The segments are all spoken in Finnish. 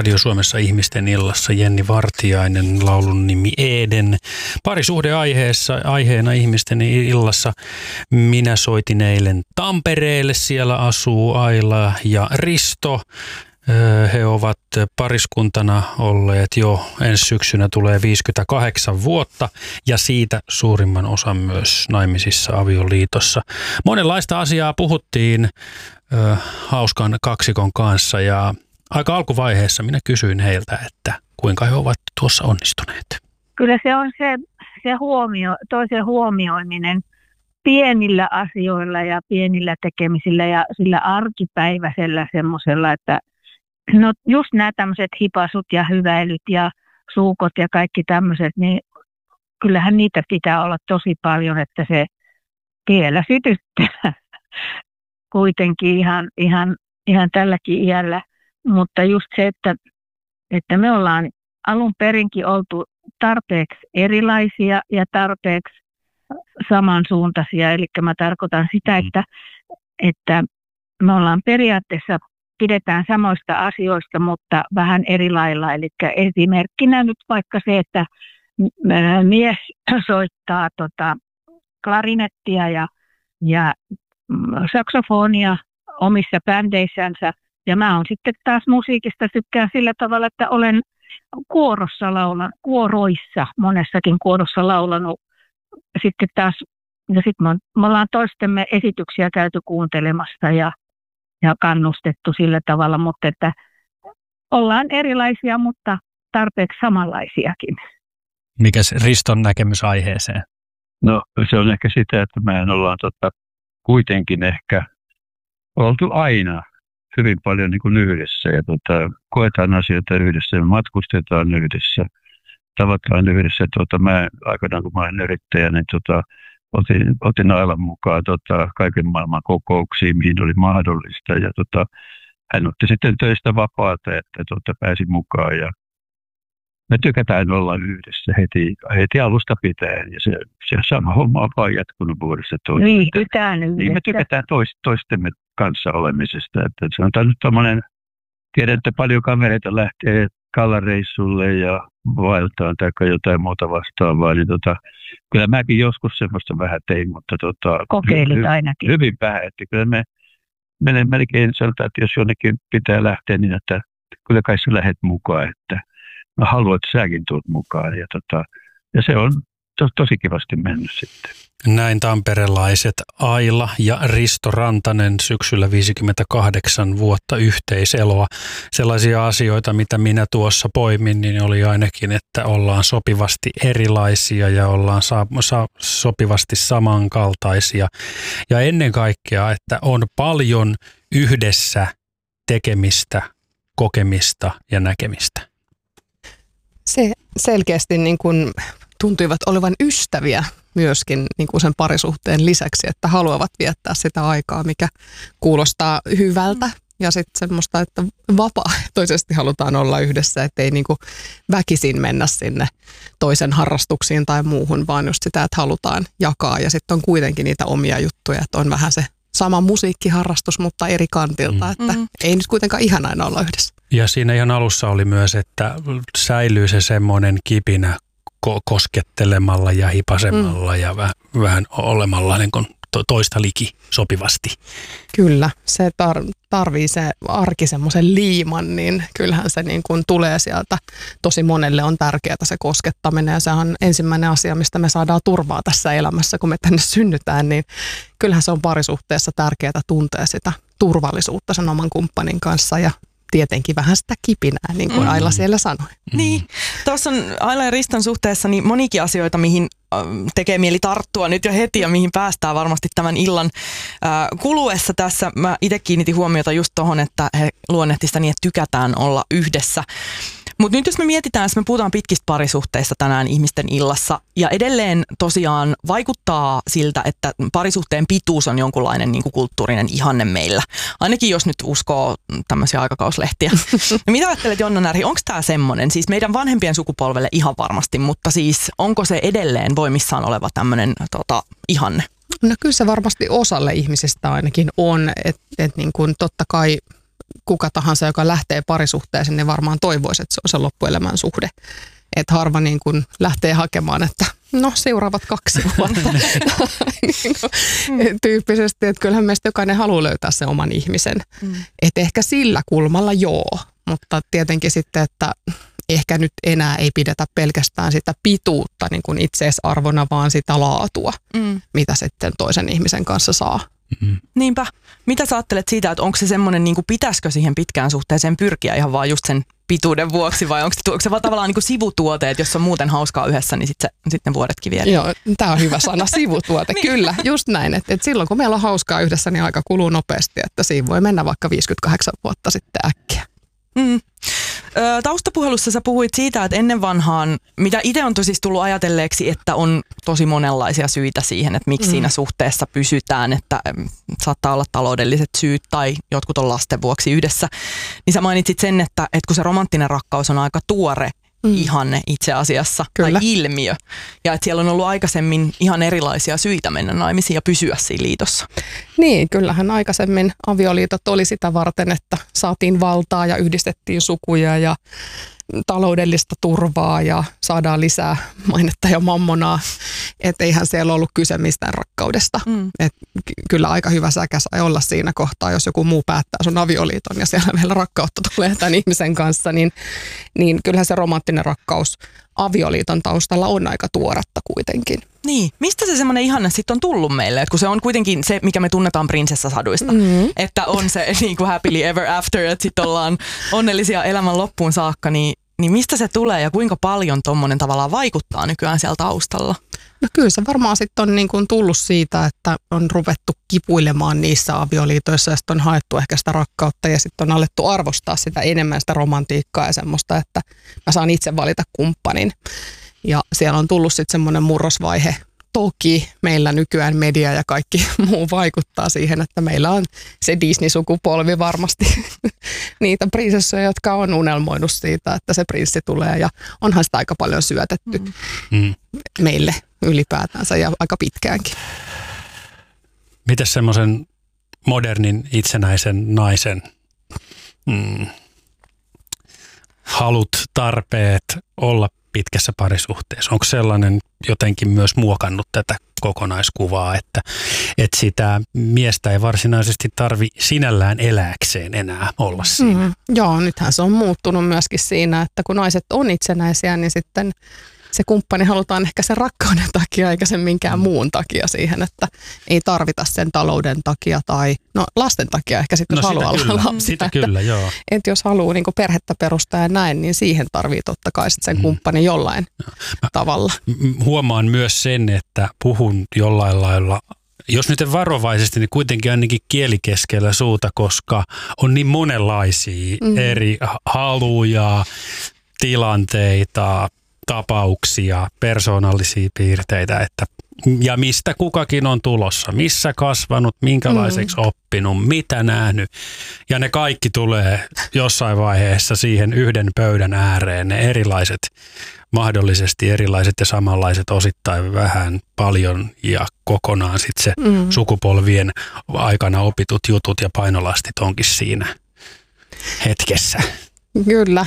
Radio Suomessa ihmisten illassa. Jenni Vartiainen, laulun nimi Eden. Parisuhdeaiheena ihmisten illassa. Minä soitin eilen Tampereelle, siellä asuu Aila ja Risto. He ovat pariskuntana olleet jo ensi syksynä tulee 58 vuotta ja siitä suurimman osan myös naimisissa avioliitossa. Monenlaista asiaa puhuttiin hauskan kaksikon kanssa ja aika alkuvaiheessa minä kysyin heiltä, että kuinka he ovat tuossa onnistuneet. Kyllä se on se toisen huomioiminen pienillä asioilla ja pienillä tekemisillä ja sillä arkipäiväisellä semmoisella, että no just nämä tämmöiset hipasut ja hyväilyt ja suukot ja kaikki tämmöiset, niin kyllähän niitä pitää olla tosi paljon, että se vielä sytyttää kuitenkin ihan tälläkin iällä. Mutta just se, että me ollaan alun perinkin oltu tarpeeksi erilaisia ja tarpeeksi samansuuntaisia. Eli mä tarkoitan sitä, että me ollaan periaatteessa pidetään samoista asioista, mutta vähän eri lailla. Eli esimerkkinä nyt vaikka se, että mies soittaa klarinettia ja saksofonia omissa bändeissänsä. Ja mä oon sitten taas musiikista tykkään sillä tavalla, että olen kuoroissa, monessakin kuorossa laulanut. Sitten taas, ja sitten me ollaan toistemme esityksiä käyty kuuntelemassa ja kannustettu sillä tavalla, mutta että ollaan erilaisia, mutta tarpeeksi samanlaisiakin. Mikäs Riston näkemys aiheeseen? No se on ehkä sitä, että mehän ollaan kuitenkin ehkä oltu aina hyvin paljon niin kuin yhdessä ja koetaan asioita yhdessä ja matkustetaan yhdessä, tavataan yhdessä. Mä aikanaan kun mä olen yrittäjä, niin otin Ailan mukaan kaiken maailman kokouksiin, mihin oli mahdollista. Ja hän otti sitten töistä vapaata, että pääsi mukaan. Ja me tykätään olla yhdessä heti alusta pitäen. Ja se sama homma on vaan jatkunut vuodesta toiseen. Viihdytään yhdessä. Niin me tykätään toistemme kanssa olemisesta. Että se on nyt tommoinen, tiedän, että paljon kavereita lähtee kallareissulle ja vaeltaan tai jotain muuta vastaavaa, niin kyllä mäkin joskus semmoista vähän tein, mutta kokeilit ainakin. Hyvin vähän, että kyllä me melkein sanotaan, että jos jonnekin pitää lähteä, niin että kyllä kai sä lähdet mukaan, että mä haluan, että säkin tulet mukaan ja se on tosi kivasti mennyt sitten. Näin tamperelaiset Aila ja Risto Rantanen syksyllä 58 vuotta yhteiseloa. Sellaisia asioita, mitä minä tuossa poimin, niin oli ainakin, että ollaan sopivasti erilaisia ja ollaan sopivasti samankaltaisia. Ja ennen kaikkea, että on paljon yhdessä tekemistä, kokemista ja näkemistä. Se selkeästi niin kuin tuntuivat olevan ystäviä myöskin niin kuin sen parisuhteen lisäksi, että haluavat viettää sitä aikaa, mikä kuulostaa hyvältä. Ja sitten semmoista, että vapaaehtoisesti halutaan olla yhdessä, ettei niin kuin väkisin mennä sinne toisen harrastuksiin tai muuhun, vaan just sitä, että halutaan jakaa. Ja sitten on kuitenkin niitä omia juttuja, että on vähän se sama musiikkiharrastus, mutta eri kantilta, että ei nyt kuitenkaan ihan aina olla yhdessä. Ja siinä ihan alussa oli myös, että säilyy se semmoinen kipinä koskettelemalla ja hipasemalla ja vähän olemalla niin kuin toista liki sopivasti. Kyllä, se tarvii se arki semmoisen liiman, niin kyllähän se niin kuin tulee sieltä. Tosi monelle on tärkeää se koskettaminen ja se on ensimmäinen asia, mistä me saadaan turvaa tässä elämässä, kun me tänne synnytään, niin kyllähän se on parisuhteessa tärkeää tuntea sitä turvallisuutta sen oman kumppanin kanssa ja tietenkin vähän sitä kipinää, niin kuin Aila siellä sanoi. Niin, tuossa on Aila ja Riston suhteessa niin monikin asioita, mihin tekee mieli tarttua nyt jo heti ja mihin päästään varmasti tämän illan kuluessa tässä. Mä itse kiinnitin huomiota just tuohon, että he luonnehti sitä niin, että tykätään olla yhdessä. Mutta nyt jos me mietitään, jos me puhutaan pitkistä parisuhteista tänään ihmisten illassa ja edelleen tosiaan vaikuttaa siltä, että parisuhteen pituus on jonkunlainen niin kuin kulttuurinen ihanne meillä. Ainakin jos nyt uskoo tämmöisiä aikakauslehtiä. Ja mitä ajattelet, Jonna Närhi, onko tämä semmoinen, siis meidän vanhempien sukupolvelle ihan varmasti, mutta siis onko se edelleen voimissaan oleva tämmöinen ihanne? No kyllä se varmasti osalle ihmisistä ainakin on, että niin kuin totta kai kuka tahansa, joka lähtee parisuhteeseen, niin varmaan toivoisi, että se on se loppuelämän suhde. Että harva niin kuin lähtee hakemaan, että no seuraavat 2 vuotta tyyppisesti, että kyllähän meistä jokainen haluaa löytää sen oman ihmisen. Että ehkä sillä kulmalla joo, mutta tietenkin sitten, että ehkä nyt enää ei pidetä pelkästään sitä pituutta niin kuin itseisarvona, vaan sitä laatua, mitä sitten toisen ihmisen kanssa saa. Niinpä. Mitä sä ajattelet siitä, että onko se semmoinen, niin kuin pitäisikö siihen pitkään suhteeseen pyrkiä ihan vaan just sen pituuden vuoksi, vai onko se vaan tavallaan niin kuin sivutuote, että jos on muuten hauskaa yhdessä, niin sitten vuodetkin vielä? Joo, tämä on hyvä sana, sivutuote. Niin. Kyllä, just näin. Että silloin kun meillä on hauskaa yhdessä, niin aika kuluu nopeasti, että siinä voi mennä vaikka 58 vuotta sitten äkkiä. Taustapuhelussa sä puhuit siitä, että ennen vanhaan, mitä itse on siis tullut ajatelleeksi, että on tosi monenlaisia syitä siihen, että miksi siinä suhteessa pysytään, että saattaa olla taloudelliset syyt tai jotkut on lasten vuoksi yhdessä. Niin sä mainitsit sen, että kun se romanttinen rakkaus on aika tuore ihanne itse asiassa, Kyllä. tai ilmiö, ja että siellä on ollut aikaisemmin ihan erilaisia syitä mennä naimisiin ja pysyä siinä liitossa. Niin, kyllähän aikaisemmin avioliitot oli sitä varten, että saatiin valtaa ja yhdistettiin sukuja ja taloudellista turvaa ja saadaan lisää mainetta ja mammonaa. Että eihän siellä ollut kyse mistään rakkaudesta. Et kyllä aika hyvä säkä sai olla siinä kohtaa, jos joku muu päättää sun avioliiton ja siellä vielä rakkautta tulee tämän ihmisen kanssa, niin kyllähän se romanttinen rakkaus avioliiton taustalla on aika tuoretta kuitenkin. Niin, mistä se semmoinen ihanne sitten on tullut meille? Et kun se on kuitenkin se, mikä me tunnetaan prinsessasaduista, että on se niin kuin happily ever after, että sitten ollaan onnellisia elämän loppuun saakka, niin mistä se tulee ja kuinka paljon tommonen tavallaan vaikuttaa nykyään siellä taustalla? No kyllä se varmaan sitten on niin kuin tullut siitä, että on ruvettu kipuilemaan niissä avioliitoissa ja sitten on haettu ehkä sitä rakkautta ja sitten on alettu arvostaa sitä enemmän sitä romantiikkaa ja semmoista, että mä saan itse valita kumppanin. Ja siellä on tullut sitten semmoinen murrosvaihe. Toki meillä nykyään media ja kaikki muu vaikuttaa siihen, että meillä on se Disney-sukupolvi varmasti niitä prinsessoja, jotka on unelmoinut siitä, että se prinssi tulee. Ja onhan sitä aika paljon syötetty meille ylipäätänsä ja aika pitkäänkin. Mites semmoisen modernin itsenäisen naisen halut, tarpeet olla pitkässä parisuhteessa? Onko sellainen jotenkin myös muokannut tätä kokonaiskuvaa, että sitä miestä ei varsinaisesti tarvi sinällään elääkseen enää olla siinä? Joo, nythän se on muuttunut myöskin siinä, että kun naiset on itsenäisiä, niin sitten se kumppani halutaan ehkä sen rakkauden takia eikä sen minkään muun takia siihen, että ei tarvita sen talouden takia tai lasten takia ehkä sitten, jos haluaa olla lapsia. Sitä kyllä, joo. Että jos haluaa niin perhettä perustaa ja näin, niin siihen tarvii totta kai sitten sen kumppanin jollain tavalla. Huomaan myös sen, että puhun jollain lailla, jos nyt en varovaisesti, niin kuitenkin ainakin kieli keskellä suuta, koska on niin monenlaisia eri haluja, tilanteita, tapauksia, persoonallisia piirteitä, ja mistä kukakin on tulossa, missä kasvanut, minkälaiseksi oppinut, mitä nähnyt. Ja ne kaikki tulee jossain vaiheessa siihen yhden pöydän ääreen, ne erilaiset, mahdollisesti erilaiset ja samanlaiset, osittain vähän paljon ja kokonaan sitten se sukupolvien aikana opitut jutut ja painolastit onkin siinä hetkessä. Kyllä,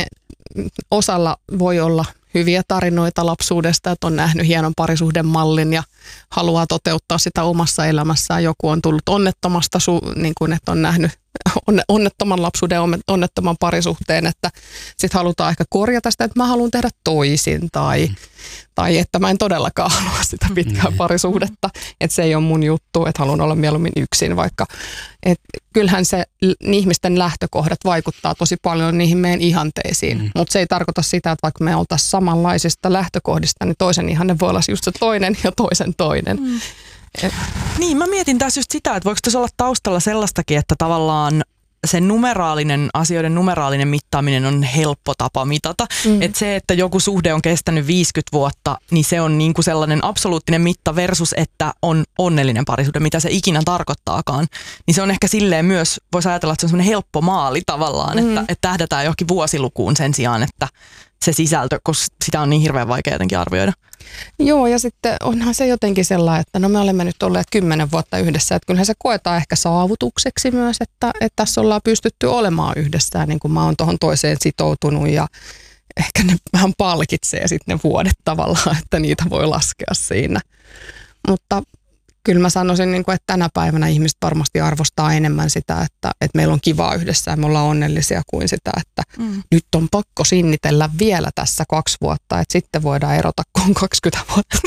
osalla voi olla hyviä tarinoita lapsuudesta, että on nähnyt hienon parisuhdemallin ja haluaa toteuttaa sitä omassa elämässään. Joku on tullut onnettomasta, niin kuin, että on nähnyt onnettoman lapsuuden, onnettoman parisuhteen, että sitten halutaan ehkä korjata sitä, että mä haluan tehdä toisin tai että mä en todellakaan halua sitä pitkää parisuhdetta, että se ei ole mun juttu, että haluan olla mieluummin yksin vaikka. Et kyllähän se ihmisten lähtökohdat vaikuttaa tosi paljon niihin meidän ihanteisiin, mutta se ei tarkoita sitä, että vaikka me oltaisiin samanlaisista lähtökohdista, niin toisen ihanne voi olla just se toinen ja toisen toinen. Niin, mä mietin tässä just sitä, että voiko tässä olla taustalla sellaistakin, että tavallaan se asioiden numeraalinen mittaaminen on helppo tapa mitata. Että se, että joku suhde on kestänyt 50 vuotta, niin se on niinku sellainen absoluuttinen mitta versus, että on onnellinen parisuhde, mitä se ikinä tarkoittaakaan. Niin se on ehkä silleen myös, voisi ajatella, että se on semmoinen helppo maali tavallaan, että tähdätään johonkin vuosilukuun sen sijaan, että se sisältö, koska sitä on niin hirveän vaikea jotenkin arvioida. Joo, ja sitten onhan se jotenkin sellainen, että no me olemme nyt olleet 10 vuotta yhdessä, että kyllähän se koetaan ehkä saavutukseksi myös, että tässä ollaan pystytty olemaan yhdessä, ja niin kuin mä oon tuohon toiseen sitoutunut, ja ehkä ne vähän palkitsee sitten ne vuodet tavallaan, että niitä voi laskea siinä. Mutta kyllä mä sanoisin, että tänä päivänä ihmiset varmasti arvostaa enemmän sitä, että meillä on kivaa yhdessä ja me ollaan onnellisia kuin sitä, että nyt on pakko sinnitellä vielä tässä 2 vuotta, että sitten voidaan erota, kun on 20 vuotta.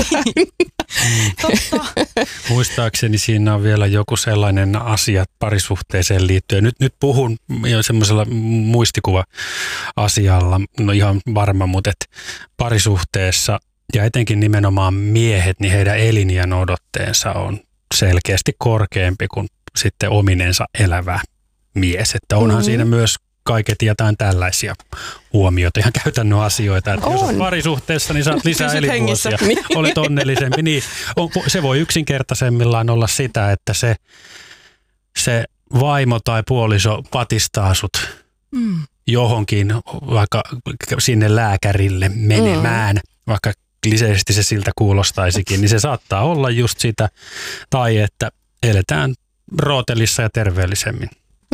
Totta. Muistaakseni siinä on vielä joku sellainen asia parisuhteeseen liittyen. Nyt puhun jo semmoisella muistikuva-asialla, no ihan varma, mutta parisuhteessa ja etenkin nimenomaan miehet, niin heidän eliniän odotteensa on selkeästi korkeampi kuin sitten ominensa elävä mies. Että onhan siinä myös kaiket jotain tällaisia huomioita, ihan käytännön asioita. Että jos olet parisuhteessa, niin saat lisää elinvuosia, olet onnellisempi. Niin, se voi yksinkertaisemmillaan olla sitä, että se vaimo tai puoliso patistaa sut johonkin, vaikka sinne lääkärille menemään, vaikka kliseisesti se siltä kuulostaisikin, niin se saattaa olla just sitä, tai että eletään rootelissa ja terveellisemmin.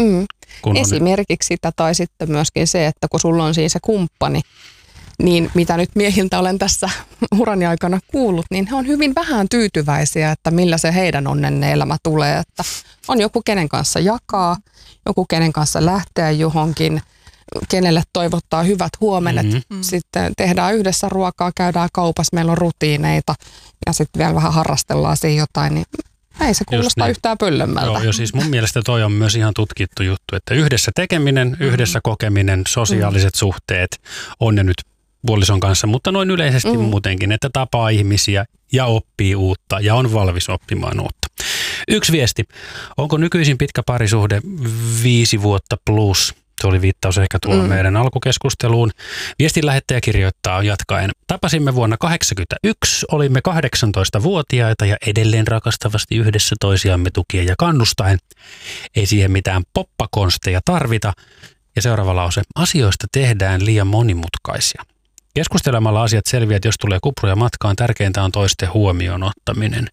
Esimerkiksi sitä, tai sitten myöskin se, että kun sulla on siinä se kumppani, niin mitä nyt miehiltä olen tässä urani aikana kuullut, niin he on hyvin vähän tyytyväisiä, että millä se heidän onnenne elämä tulee, että on joku kenen kanssa jakaa, joku kenen kanssa lähteä johonkin, kenelle toivottaa hyvät huomenet. Sitten tehdään yhdessä ruokaa, käydään kaupassa, meillä on rutiineita ja sitten vielä vähän harrastellaan siinä jotain, niin ei se kuulosta yhtään pöllömmältä. Joo, siis mun mielestä toi on myös ihan tutkittu juttu, että yhdessä tekeminen, yhdessä kokeminen, sosiaaliset suhteet on ne nyt puolison kanssa, mutta noin yleisesti muutenkin, että tapaa ihmisiä ja oppii uutta ja on valmis oppimaan uutta. Yksi viesti. Onko nykyisin pitkä parisuhde 5 vuotta plus? Se oli viittaus ehkä tuolla meidän alkukeskusteluun. Viestin lähettäjä kirjoittaa jatkaen. Tapasimme vuonna 1981, olimme 18-vuotiaita ja edelleen rakastavasti yhdessä toisiamme tukien ja kannustaen. Ei siihen mitään poppakonsteja tarvita. Ja seuraava lause. Asioista tehdään liian monimutkaisia. Keskustelemalla asiat selviät, jos tulee kupruja matkaan. Tärkeintä on toisten huomioon ottaminen.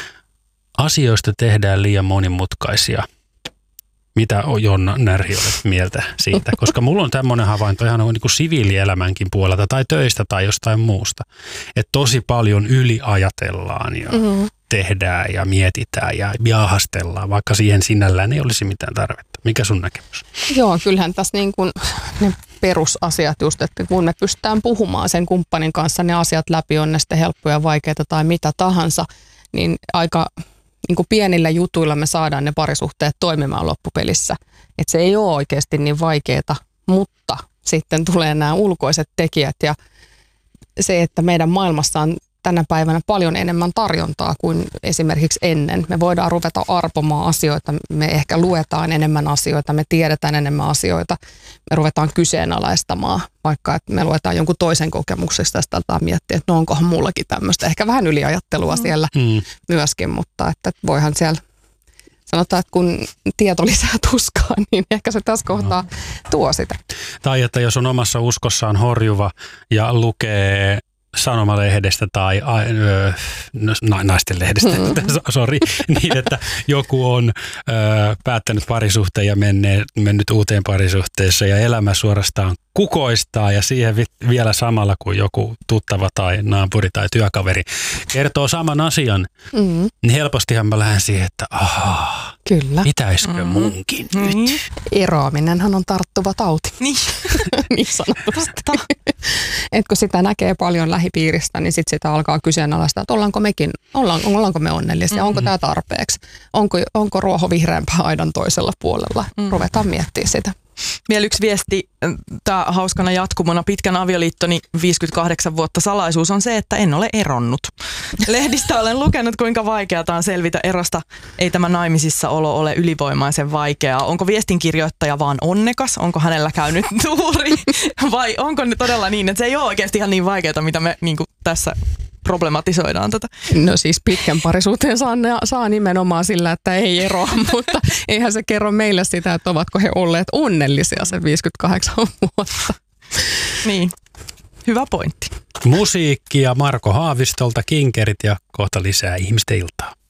Asioista tehdään liian monimutkaisia. Mitä Jonna Närhi olet mieltä siitä? Koska mulla on tämmöinen havainto ihan niin kuin siviilielämänkin puolelta tai töistä tai jostain muusta. Että tosi paljon yliajatellaan ja tehdään ja mietitään ja jaahastellaan, vaikka siihen sinällään ei olisi mitään tarvetta. Mikä sun näkemys? Joo, kyllähän tässä niin kuin ne perusasiat just, että kun me pystytään puhumaan sen kumppanin kanssa ne asiat läpi, on ne sitten helppoja, vaikeita tai mitä tahansa, niin aika niin kuin pienillä jutuilla me saadaan ne parisuhteet toimimaan loppupelissä. Että se ei ole oikeasti niin vaikeaa, mutta sitten tulee nämä ulkoiset tekijät ja se, että meidän maailmassa on tänä päivänä paljon enemmän tarjontaa kuin esimerkiksi ennen. Me voidaan ruveta arpomaan asioita, me ehkä luetaan enemmän asioita, me tiedetään enemmän asioita, me ruvetaan kyseenalaistamaan, vaikka että me luetaan jonkun toisen kokemuksesta ja sitä miettiä, että no onkohan mullakin tämmöistä. Ehkä vähän yliajattelua siellä myöskin, mutta että voihan siellä sanotaan, että kun tieto lisää tuskaa, niin ehkä se tässä kohtaa tuo sitä. Tai että jos on omassa uskossaan horjuva ja lukee sanomalehdestä tai naisten lehdestä, niin että joku on päättänyt parisuhteen ja mennyt uuteen parisuhteessa ja elämä suorastaan kukoistaa ja siihen vielä samalla kuin joku tuttava tai naapuri tai työkaveri kertoo saman asian, niin helpostihan mä lähden siihen, että kyllä. Pitäisikö munkin nyt? Eroaminenhan on tarttuva tauti, niin sanotusti. Et kun sitä näkee paljon lähipiiristä, niin sitten sitä alkaa kyseenalaistaa, että ollaanko me onnellisia, onko tämä tarpeeksi, onko ruoho vihreämpää aidan toisella puolella. Ruvetaan miettimään sitä. Vielä yksi viesti, tämä hauskana jatkumona pitkän avioliittoni 58 vuotta salaisuus on se, että en ole eronnut. Lehdistä olen lukenut, kuinka vaikeaa on selvitä erosta. Ei tämä naimisissa olo ole ylivoimaisen vaikeaa. Onko viestinkirjoittaja vaan onnekas? Onko hänellä käynyt tuuri? Vai onko ne todella niin, että se ei ole oikeasti ihan niin vaikeaa, mitä me niin kuin tässä problematisoidaan tätä? No siis pitkän parisuhteen saa nimenomaan sillä, että ei eroa, mutta eihän se kerro meille sitä, että ovatko he olleet onnellisia sen 58 vuotta. Niin. Hyvä pointti. Musiikkia Marko Haavistolta, Kinkerit ja kohta lisää Ihmisten iltaa.